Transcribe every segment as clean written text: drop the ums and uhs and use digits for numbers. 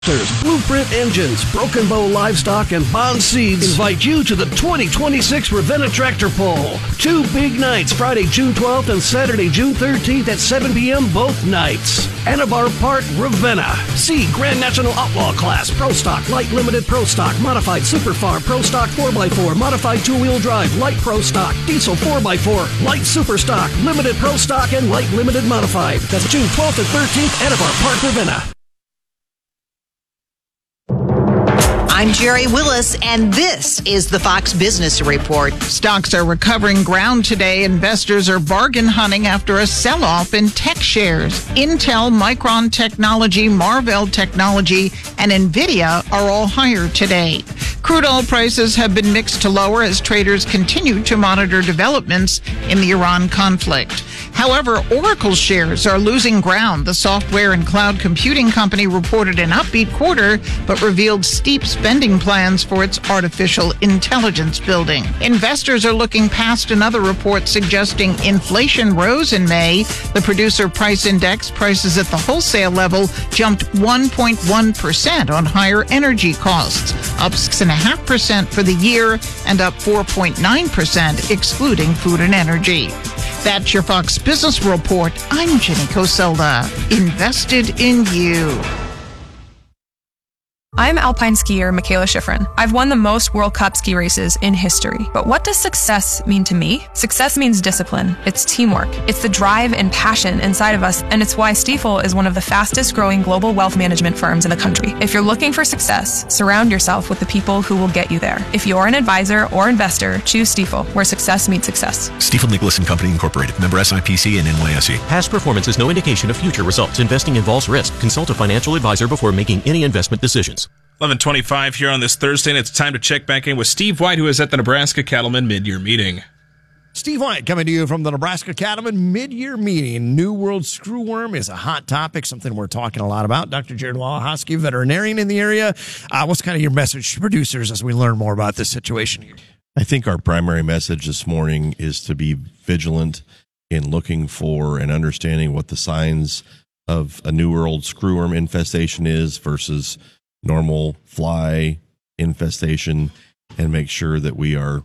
Blueprint Engines, Broken Bow Livestock, and Bond Seeds invite you to the 2026 Ravenna Tractor Pull. 2 big nights, Friday, June 12th and Saturday, June 13th at 7 p.m. both nights. Anabar Park, Ravenna. See Grand National Outlaw Class, Pro Stock, Light Limited Pro Stock, Modified Super Far, Pro Stock 4x4, Modified 2-Wheel Drive, Light Pro Stock, Diesel 4x4, Light Super Stock, Limited Pro Stock, and Light Limited Modified. That's June 12th and 13th, Anabar Park, Ravenna. I'm Jerry Willis, and this is the Fox Business Report. Stocks are recovering ground today. Investors are bargain hunting after a sell-off in tech shares. Intel, Micron Technology, Marvell Technology, and NVIDIA are all higher today. Crude oil prices have been mixed to lower as traders continue to monitor developments in the Iran conflict. However, Oracle shares are losing ground. The software and cloud computing company reported an upbeat quarter, but revealed steep spending plans for its artificial intelligence building. Investors are looking past another report suggesting inflation rose in May. The producer price index, prices at the wholesale level, jumped 1.1% on higher energy costs, up 6.5% for the year and up 4.9% excluding food and energy. That's your Fox Business Report. I'm Jenny Coselda. Invested in you. I'm alpine skier Michaela Schifrin. I've won the most World Cup ski races in history. But what does success mean to me? Success means discipline. It's teamwork. It's the drive and passion inside of us, and it's why Stifel is one of the fastest growing global wealth management firms in the country. If you're looking for success, surround yourself with the people who will get you there. If you're an advisor or investor, choose Stifel, where success meets success. Stifel Nicholas and Company Incorporated. Member SIPC and NYSE. Past performance is no indication of future results. Investing involves risk. Consult a financial advisor before making any investment decisions. 11:25 here on this Thursday, and it's time to check back in with Steve White, who is at the Nebraska Cattlemen mid-year meeting. Steve White coming to you from the Nebraska Cattlemen mid-year meeting. New World Screwworm is a hot topic, something we're talking a lot about. Dr. Jared Walahoski, veterinarian in the area. What's kind of your message to producers as we learn more about this situation here? I think our primary message this morning is to be vigilant in looking for and understanding what the signs of a New World Screwworm infestation is versus normal fly infestation, and make sure that we are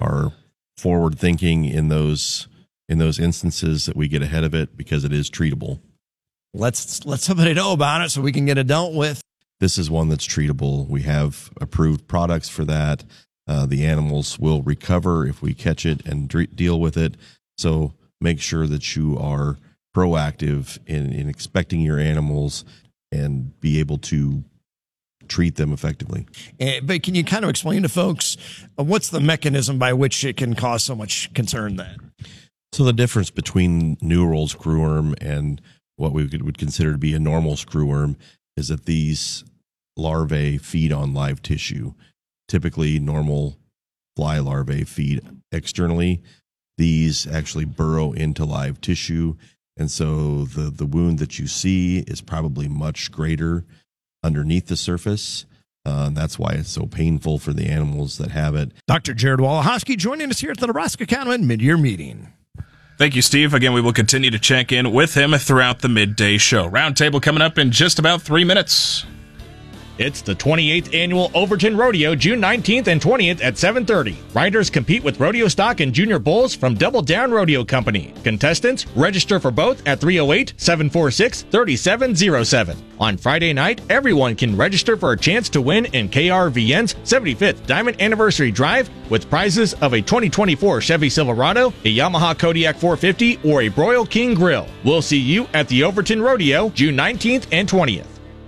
forward thinking in those instances, that we get ahead of it, because it is treatable. Let's let somebody know about it so we can get it dealt with. This is one that's treatable. We have approved products for that. The animals will recover if we catch it and deal with it. So make sure that you are proactive in expecting your animals and be able to treat them effectively. But can you kind of explain to folks what's the mechanism by which it can cause so much concern then? So the difference between New World Screwworm and what we would consider to be a normal screwworm is that these larvae feed on live tissue. Typically, normal fly larvae feed externally. These actually burrow into live tissue, and so the wound that you see is probably much greater underneath the surface. That's why it's so painful for the animals that have it. Dr. Jared Walahoski joining us here at the Nebraska Cattlemen mid-year meeting. Thank you, Steve. Again, we will continue to check in with him throughout the midday show. Roundtable coming up in just about 3 minutes. It's the 28th Annual Overton Rodeo, June 19th and 20th at 7:30. Riders compete with rodeo stock and junior bulls from Double Down Rodeo Company. Contestants register for both at 308-746-3707. On Friday night, everyone can register for a chance to win in KRVN's 75th Diamond Anniversary Drive with prizes of a 2024 Chevy Silverado, a Yamaha Kodiak 450, or a Broil King Grill. We'll see you at the Overton Rodeo, June 19th and 20th.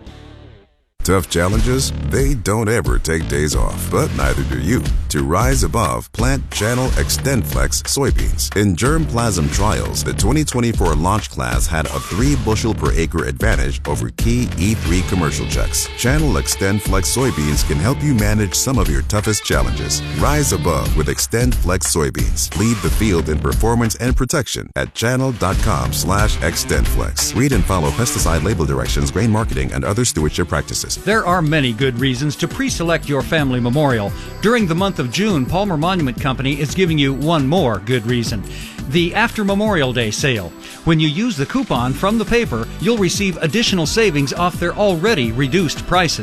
Tough challenges, they don't ever take days off, but neither do you. To rise above, plant Channel XtendFlex soybeans. In germplasm trials, the 2024 launch class had a 3-bushel per acre advantage over key E3 commercial checks. Channel XtendFlex soybeans can help you manage some of your toughest challenges. Rise above with XtendFlex soybeans. Lead the field in performance and protection at channel.com/XtendFlex. Read and follow pesticide label directions, grain marketing, and other stewardship practices. There are many good reasons to pre-select your family memorial. During the month of of June, Palmer Monument Company is giving you one more good reason. The After Memorial Day sale. When you use the coupon from the paper, you'll receive additional savings off their already reduced prices.